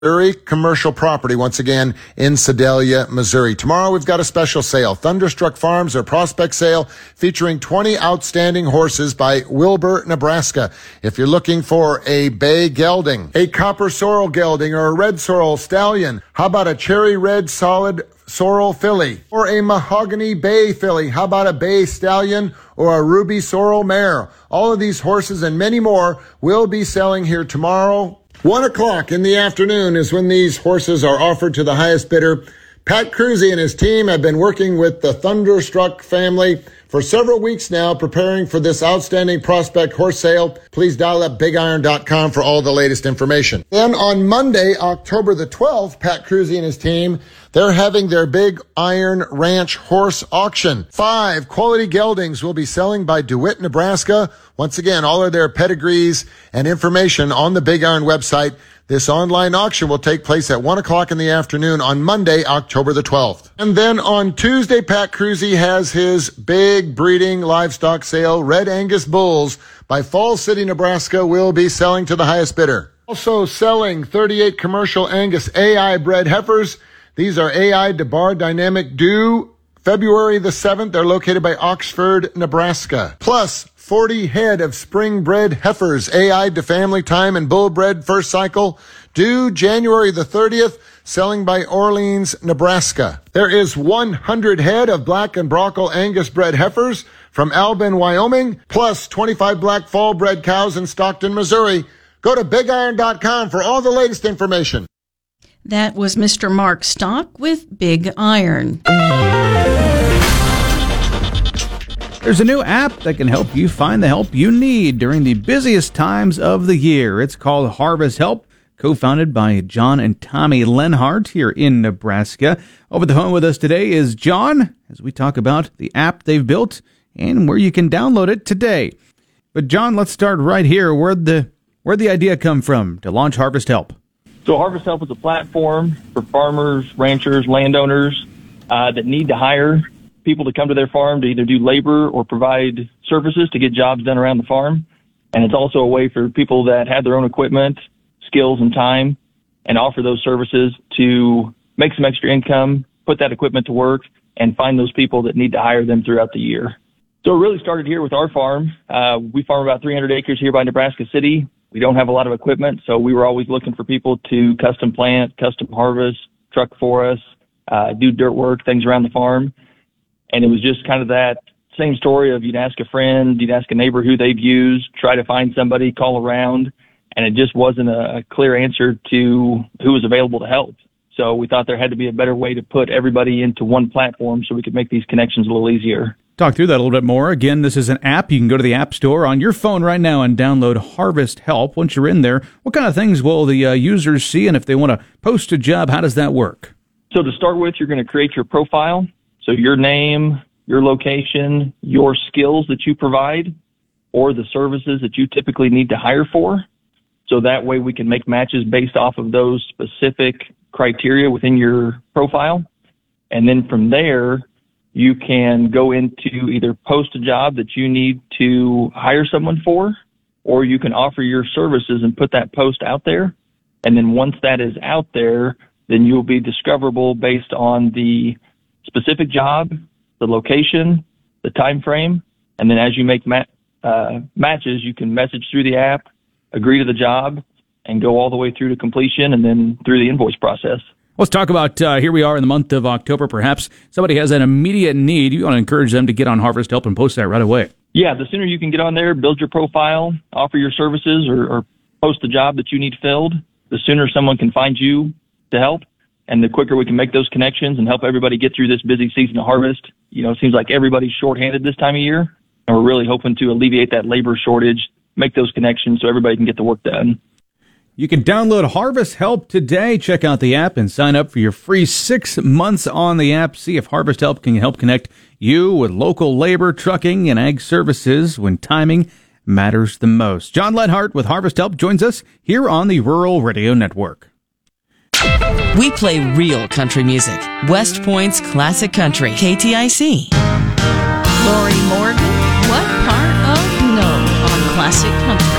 Missouri commercial property, once again, in Sedalia, Missouri. Tomorrow, we've got a special sale. Thunderstruck Farms, their prospect sale, featuring 20 outstanding horses by Wilbur, Nebraska. If you're looking for a bay gelding, a copper sorrel gelding, or a red sorrel stallion, how about a cherry red solid sorrel filly, or a mahogany bay filly? How about a bay stallion or a ruby sorrel mare? All of these horses and many more will be selling here tomorrow. 1 o'clock in the afternoon is when these horses are offered to the highest bidder. Pat Cruzy and his team have been working with the Thunderstruck family for several weeks now, preparing for this outstanding prospect horse sale. Please dial up BigIron.com for all the latest information. Then on Monday, October the 12th, Pat Cruzy and his team, they're having their Big Iron Ranch horse auction. 5 quality geldings will be selling by DeWitt, Nebraska. Once again, all of their pedigrees and information on the Big Iron website. This online auction will take place at 1 o'clock in the afternoon on Monday, October the 12th. And then on Tuesday, Pat Cruzy has his big breeding livestock sale. Red Angus bulls by Falls City, Nebraska will be selling to the highest bidder. Also selling 38 commercial Angus AI bred heifers. These are AI DeBar Dynamic due February the 7th. They're located by Oxford, Nebraska. Plus 40 head of spring-bred heifers, AI to Family Time and bull-bred first cycle, due January the 30th, selling by Orleans, Nebraska. There is 100 head of black and Brockle Angus-bred heifers from Albin, Wyoming, plus 25 black fall-bred cows in Stockton, Missouri. Go to BigIron.com for all the latest information. That was Mr. Mark Stock with Big Iron. There's a new app that can help you find the help you need during the busiest times of the year. It's called Harvest Help, co-founded by John and Tommy Lenhart here in Nebraska. Over the phone with us today is John, as we talk about the app they've built and where you can download it today. But John, let's start right here. Where'd the idea come from to launch Harvest Help? So Harvest Help is a platform for farmers, ranchers, landowners that need to hire people to come to their farm to either do labor or provide services to get jobs done around the farm. And it's also a way for people that have their own equipment, skills, and time, and offer those services to make some extra income, put that equipment to work, and find those people that need to hire them throughout the year. So it really started here with our farm. We farm about 300 acres here by Nebraska City. We don't have a lot of equipment, so we were always looking for people to custom plant, custom harvest, truck for us, do dirt work, things around the farm. And it was just kind of that same story of you'd ask a friend, you'd ask a neighbor who they've used, try to find somebody, call around, and it just wasn't a clear answer to who was available to help. So we thought there had to be a better way to put everybody into one platform so we could make these connections a little easier. Talk through that a little bit more. Again, this is an app. You can go to the App Store on your phone right now and download Harvest Help. Once you're in there, what kind of things will the users see? And if they want to post a job, how does that work? So to start with, you're going to create your profile. So your name, your location, your skills that you provide, or the services that you typically need to hire for. So that way we can make matches based off of those specific criteria within your profile. And then from there, you can go into either post a job that you need to hire someone for, or you can offer your services and put that post out there. And then once that is out there, then you'll be discoverable based on the specific job, the location, the time frame, and then as you make matches, you can message through the app, agree to the job, and go all the way through to completion and then through the invoice process. Let's talk about, here we are in the month of October. Perhaps somebody has an immediate need. You want to encourage them to get on Harvest Help and post that right away. Yeah, the sooner you can get on there, build your profile, offer your services, or post the job that you need filled, the sooner someone can find you to help. And the quicker we can make those connections and help everybody get through this busy season of harvest. You know, it seems like everybody's shorthanded this time of year, and we're really hoping to alleviate that labor shortage, make those connections so everybody can get the work done. You can download Harvest Help today. Check out the app and sign up for your free 6 months on the app. See if Harvest Help can help connect you with local labor, trucking, and ag services when timing matters the most. John Lenhart with Harvest Help joins us here on the Rural Radio Network. We play real country music. West Point's Classic Country, KTIC. Lori Morgan, what part of no on Classic Country?